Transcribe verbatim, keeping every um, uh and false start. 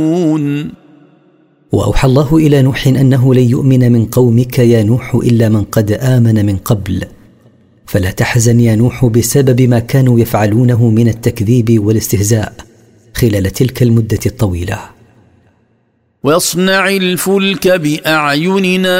وأوحى الله إلى نوح أنه لن يؤمن من قومك يا نوح إلا من قد آمن من قبل، فلا تحزن يا نوح بسبب ما كانوا يفعلونه من التكذيب والاستهزاء خلال تلك المدة الطويلة. واصنع الفلك بأعيننا